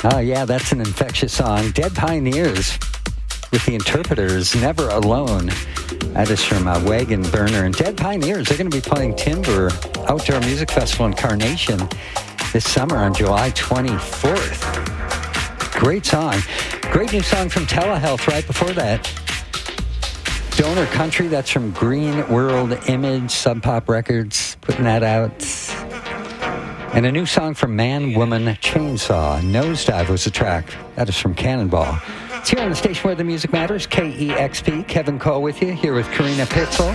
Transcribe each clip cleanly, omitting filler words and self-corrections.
Oh, yeah, that's an infectious song. Dead Pioneers with the Interpreters, Never Alone. That is from Wagon Burner. And Dead Pioneers, they're going to be playing Timber Outdoor Music Festival in Carnation this summer on July 24th. Great song. Great new song from Telehealth right before that. Donor Country, that's from Green World Image, Sub Pop Records, putting that out. And a new song from Man, Woman, Chainsaw. Nosedive was the track. That is from Cannonball. It's here on the station where the music matters, KEXP. Kevin Cole with you, here with Karina Pitzel.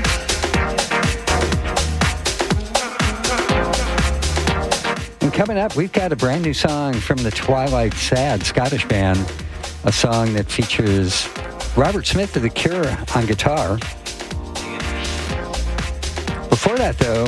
And coming up, we've got a brand new song from the Twilight Sad Scottish band, a song that features Robert Smith of The Cure on guitar. Before that, though,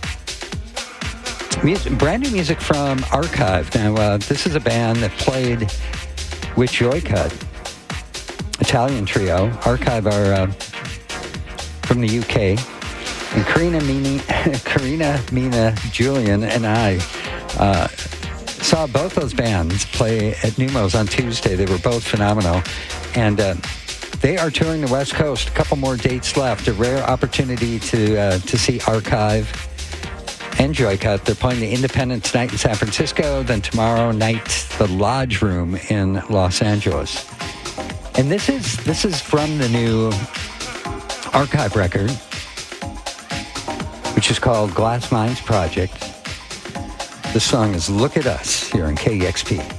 brand new music from Archive. Now, this is a band that played with Joycut, Italian trio. Archive are from the UK. And Karina, Mina, Julian, and I saw both those bands play at Numos on Tuesday. They were both phenomenal. And they are touring the West Coast. A couple more dates left. A rare opportunity to see Archive and Joycut. They're playing the Independence tonight in San Francisco. Then tomorrow night, the Lodge Room in Los Angeles. And this is from the new Archive record, which is called Glass Minds Project. The song is Look at Us here on KEXP.